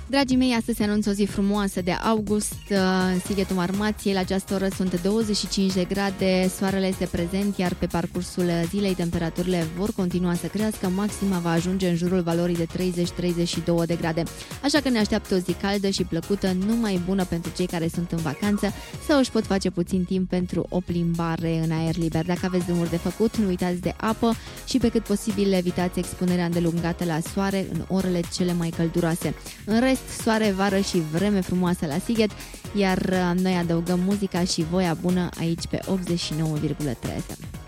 Dragii mei, astăzi se anunță o zi frumoasă de august. În Sighetul Marmației, la această oră sunt 25 de grade, soarele este prezent, iar pe parcursul zilei temperaturile vor continua să crească, maxima va ajunge în jurul valorii de 30-32 de grade. Așa că ne așteaptă o zi caldă și plăcută, numai bună pentru cei care sunt în vacanță sau își pot face puțin timp pentru o plimbare în aer liber. Dacă aveți drumuri de făcut, nu uitați de apă și pe cât posibil evitați expunerea îndelungată la soare în orele cele mai călduroase. În rest, soare, vară și vreme frumoasă la Sighet, iar noi adăugăm muzica și voia bună aici pe 89,3 FM.